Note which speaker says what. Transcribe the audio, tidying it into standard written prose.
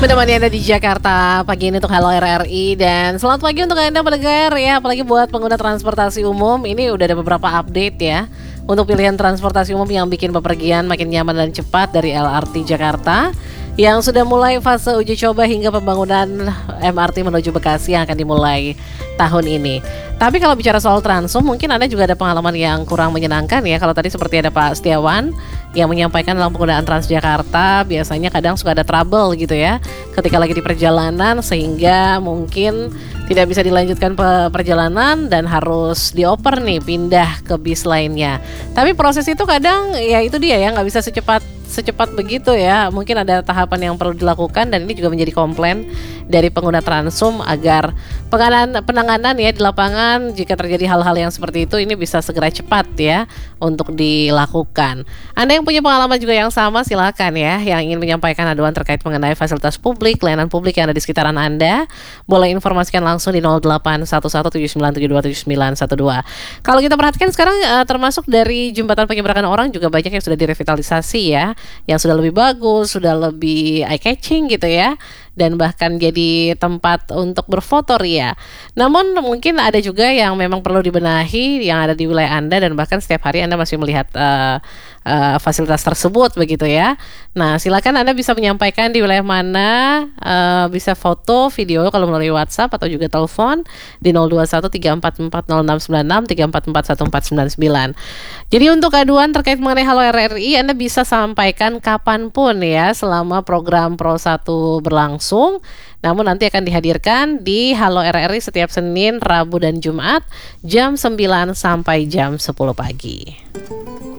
Speaker 1: Menemani Anda di Jakarta pagi ini untuk Halo RRI. Dan selamat pagi untuk Anda pendengar ya, apalagi buat pengguna transportasi umum. Ini udah ada beberapa update ya untuk pilihan transportasi umum yang bikin bepergian makin nyaman dan cepat dari LRT Jakarta yang sudah mulai fase uji coba hingga pembangunan MRT menuju Bekasi yang akan dimulai tahun ini. Tapi kalau bicara soal Transum, mungkin Anda juga ada pengalaman yang kurang menyenangkan ya. Kalau tadi seperti ada Pak Setiawan yang menyampaikan dalam penggunaan Transjakarta, biasanya kadang suka ada trouble gitu ya ketika lagi di perjalanan, sehingga mungkin tidak bisa dilanjutkan perjalanan dan harus dioper nih pindah ke bis lainnya. Tapi proses itu kadang ya itu dia ya, nggak bisa secepat begitu ya. Mungkin ada tahapan yang perlu dilakukan, dan ini juga menjadi komplain dari pengguna Transum agar penanganan ya di lapangan jika terjadi hal-hal yang seperti itu ini bisa segera cepat ya untuk dilakukan. Anda yang punya pengalaman juga yang sama, silakan ya, yang ingin menyampaikan aduan terkait mengenai fasilitas publik, layanan publik yang ada di sekitaran Anda, boleh informasikan langsung di 081179727912. Kalau kita perhatikan sekarang termasuk dari jembatan penyeberangan orang juga banyak yang sudah direvitalisasi ya, yang sudah lebih bagus, sudah lebih eye catching gitu ya, dan bahkan jadi tempat untuk berfoto ria. Namun mungkin ada juga yang memang perlu dibenahi yang ada di wilayah Anda, dan bahkan setiap hari Anda masih melihat fasilitas tersebut begitu ya. Nah, silakan Anda bisa menyampaikan di wilayah mana, bisa foto, video kalau melalui WhatsApp atau juga telepon di 0213440696 3441499. Jadi untuk aduan terkait mengenai Halo RRI Anda bisa sampaikan kapanpun ya selama program Pro 1 berlangsung. Namun nanti akan dihadirkan di Halo RRI setiap Senin, Rabu dan Jumat jam 9 sampai jam 10 pagi.